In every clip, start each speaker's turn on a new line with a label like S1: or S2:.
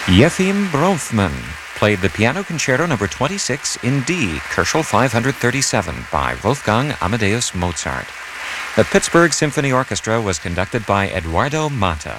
S1: Yefim Bronfman played the Piano Concerto No. 26 in D, Koelschel 537, by Wolfgang Amadeus Mozart. The Pittsburgh Symphony Orchestra was conducted by Eduardo Mata.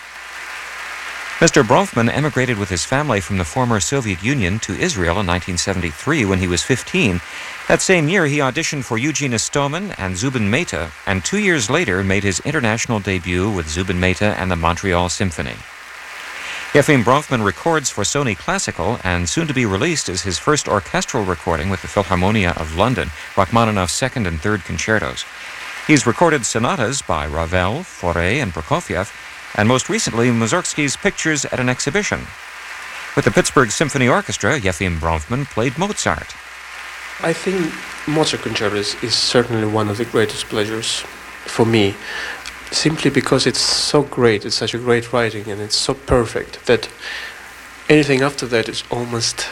S1: Mr. Bronfman emigrated with his family from the former Soviet Union to Israel in 1973 when he was 15. That same year, he auditioned for Eugene Istomin and Zubin Mehta, and 2 years later made his international debut with Zubin Mehta and the Montreal Symphony. Yefim Bronfman records for Sony Classical, and soon to be released is his first orchestral recording with the Philharmonia of London, Rachmaninoff's second and third concertos. He's recorded sonatas by Ravel, Fauré, and Prokofiev, and most recently Mussorgsky's Pictures at an Exhibition. With the Pittsburgh Symphony Orchestra, Yefim Bronfman played Mozart.
S2: I think Mozart concertos is certainly one of the greatest pleasures for me, simply because it's so great, it's such a great writing, and it's so perfect that anything after that is almost,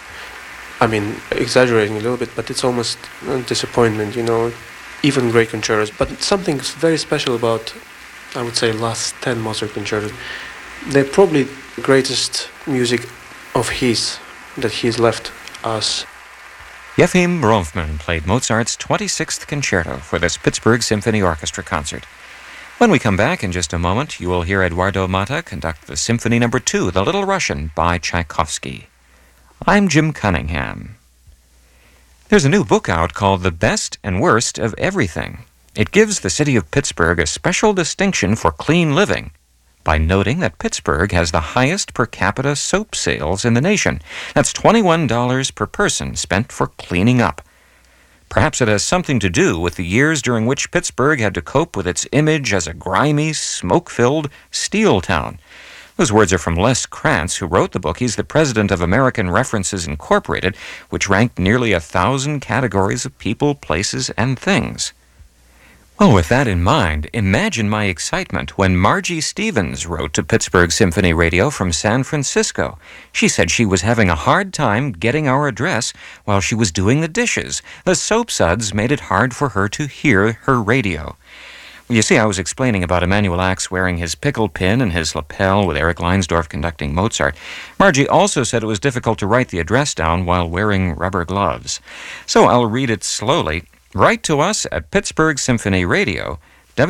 S2: exaggerating a little bit, but it's almost a disappointment, even great concertos. But something's very special about, I would say, last 10 Mozart concertos. They're probably the greatest music of his that he's left us.
S1: Yefim Bronfman played Mozart's 26th Concerto for this Pittsburgh Symphony Orchestra concert. When we come back in just a moment, you will hear Eduardo Mata conduct the Symphony No. 2, The Little Russian, by Tchaikovsky. I'm Jim Cunningham. There's a new book out called The Best and Worst of Everything. It gives the city of Pittsburgh a special distinction for clean living by noting that Pittsburgh has the highest per capita soap sales in the nation. That's $21 per person spent for cleaning up. Perhaps it has something to do with the years during which Pittsburgh had to cope with its image as a grimy, smoke-filled steel town. Those words are from Les Krantz, who wrote the book. He's the president of American References Incorporated, which ranked nearly 1,000 categories of people, places, and things. Well, with that in mind, imagine my excitement when Margie Stevens wrote to Pittsburgh Symphony Radio from San Francisco. She said she was having a hard time getting our address while she was doing the dishes. The soap suds made it hard for her to hear her radio. Well, you see, I was explaining about Emanuel Ax wearing his pickle pin and his lapel with Eric Leinsdorf conducting Mozart. Margie also said it was difficult to write the address down while wearing rubber gloves. So I'll read it slowly. Write to us at Pittsburgh Symphony Radio,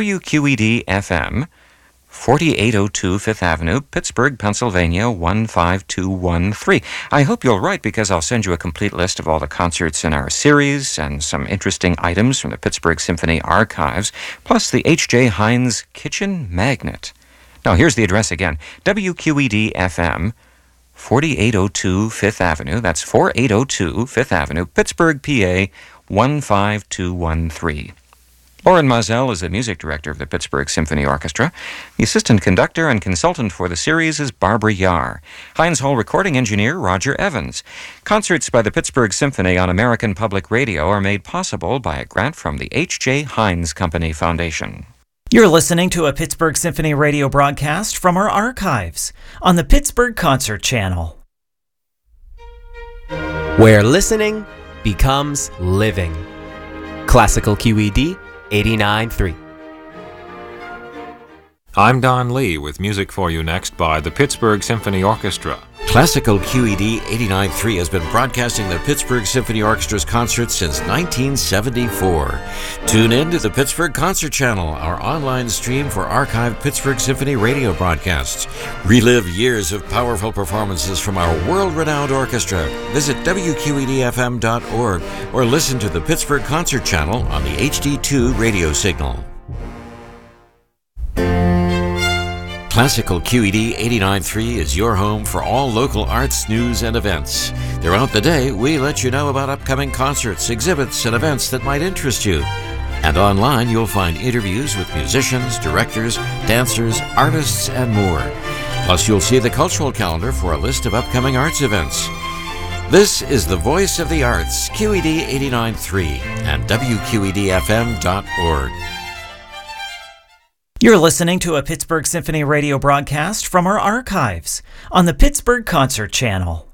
S1: WQED-FM, 4802 Fifth Avenue, Pittsburgh, Pennsylvania, 15213. I hope you'll write because I'll send you a complete list of all the concerts in our series and some interesting items from the Pittsburgh Symphony archives, plus the H.J. Heinz Kitchen Magnet. Now, here's the address again, WQED-FM, 4802 Fifth Avenue, that's 4802 Fifth Avenue, Pittsburgh, PA, 15213. Lauren Mazel is the music director of the Pittsburgh Symphony Orchestra. The assistant conductor and consultant for the series is Barbara Yar. Heinz Hall recording engineer Roger Evans. Concerts by the Pittsburgh Symphony on American Public Radio are made possible by a grant from the H.J. Heinz Company Foundation.
S3: You're listening to a Pittsburgh Symphony Radio broadcast from our archives on the Pittsburgh Concert Channel,
S4: where listening becomes living. Classical QED 89.3.
S5: I'm Don Lee with music for you next by the Pittsburgh Symphony Orchestra.
S6: Classical QED 89.3 has been broadcasting the Pittsburgh Symphony Orchestra's concerts since 1974. Tune in to the Pittsburgh Concert Channel, our online stream for archived Pittsburgh Symphony radio broadcasts. Relive years of powerful performances from our world-renowned orchestra. Visit WQEDFM.org or listen to the Pittsburgh Concert Channel on the HD2 radio signal. Classical QED 89.3 is your home for all local arts, news, and events. Throughout the day, we let you know about upcoming concerts, exhibits, and events that might interest you. And online, you'll find interviews with musicians, directors, dancers, artists, and more. Plus, you'll see the cultural calendar for a list of upcoming arts events. This is the Voice of the Arts, QED 89.3 and WQEDFM.org.
S3: You're listening to a Pittsburgh Symphony Radio broadcast from our archives on the Pittsburgh Concert Channel.